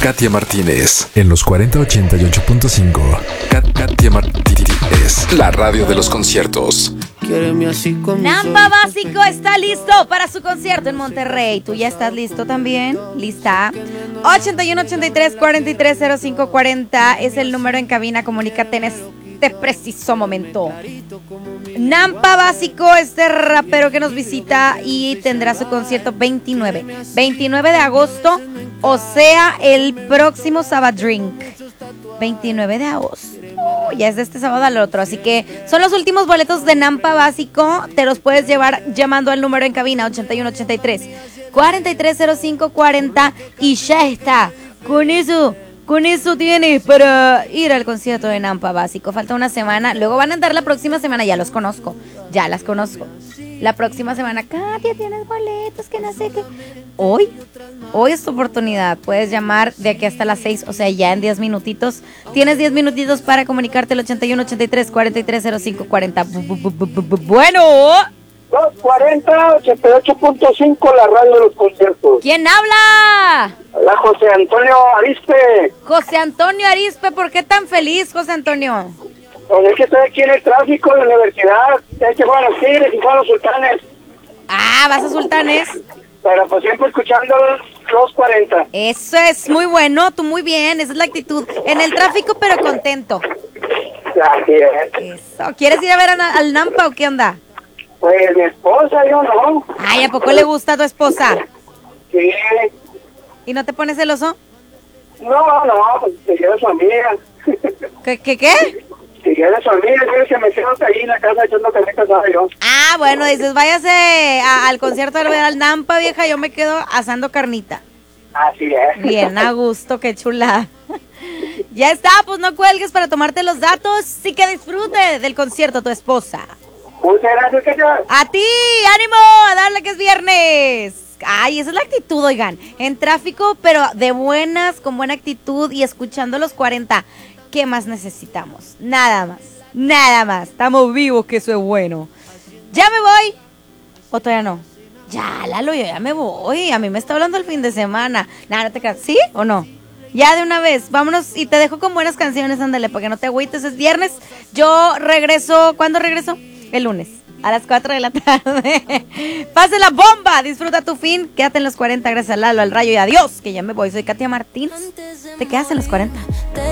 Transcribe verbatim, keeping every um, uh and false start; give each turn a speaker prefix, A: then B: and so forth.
A: Katia Martínez en los cuarenta ochenta y ocho punto cinco. Kat- Katia Martínez, la radio de los conciertos.
B: Nampa Básico está listo para su concierto en Monterrey. ¿Tú ya estás listo también? ¿Lista? ochenta y uno ochenta y tres cuarenta y tres cero cinco cuarenta es el número en cabina. Comunícate en este preciso momento. Nampa Básico, este rapero que nos visita y tendrá su concierto veintinueve de agosto, o sea, el próximo Sabbath Drink. veintinueve de agosto. Ya es de este sábado al otro, así que son los últimos boletos de Nampa Básico. Te los puedes llevar llamando al número en cabina ochenta y uno ochenta y tres cuarenta y tres cero cinco cuarenta y ya está. Con eso, con eso tienes para ir al concierto de Nampa Básico. Falta una semana, luego van a andar la próxima semana. Ya los conozco, ya las conozco. La próxima semana, Katia, tienes boletos, que no sé qué. Hoy, hoy es tu oportunidad. Puedes llamar de aquí hasta las seis, o sea, ya en diez minutitos. Tienes diez minutitos para comunicarte al ochenta y uno ochenta y tres cuarenta y tres cero cinco cuarenta. Bueno.
C: doscientos cuarenta ochenta y ocho punto cinco, la radio de los conciertos.
B: ¿Quién habla?
C: Hola, José Antonio Arispe.
B: José Antonio Arispe, ¿por qué tan feliz, José Antonio?
C: Pues es que estoy aquí en el tráfico de la universidad. Hay que jugar a los Tigres y jugar a los Sultanes.
B: Ah, ¿vas a Sultanes?
C: Pero pues siempre escuchando los cuarenta.
B: Eso es muy bueno, tú muy bien, esa es la actitud. En el tráfico, pero contento.
C: Así es.
B: Eso. ¿Quieres ir a ver a, al Nampa o qué onda?
C: Pues mi esposa, yo no.
B: Ay, ¿a poco le gusta a tu esposa?
C: Sí.
B: ¿Y no te pones celoso?
C: No, no, pues si quiere su amiga.
B: ¿Qué, qué, qué?
C: Si quiere su amiga, quiere que me quede ahí en la casa echando carnitas, ¿sabes yo?
B: Ah, bueno, dices, váyase a, al concierto de al Nampa, vieja, yo me quedo asando carnita.
C: Así es.
B: Bien, a gusto, qué chula. Ya está, pues no cuelgues para tomarte los datos y que disfrute del concierto tu esposa.
C: Muchas gracias, Katia.
B: A ti, ánimo, a darle que es viernes. Ay, esa es la actitud, oigan. En tráfico, pero de buenas, con buena actitud y escuchando los cuarenta. ¿Qué más necesitamos? Nada más, nada más. Estamos vivos, que eso es bueno. ¿Ya me voy? ¿O todavía no? Ya, Lalo, yo ya me voy. A mí me está hablando el fin de semana. Nada, no te creas. ¿Sí o no? Ya de una vez, vámonos y te dejo con buenas canciones, ándale, para que no te agüites. Es viernes. Yo regreso, ¿cuándo regreso? El lunes, a las cuatro de la tarde. Pase la bomba, disfruta tu fin. Quédate en los cuarenta, gracias a Lalo, al Rayo y adiós, que ya me voy. Soy Katia Martínez. Te quedas en los cuarenta.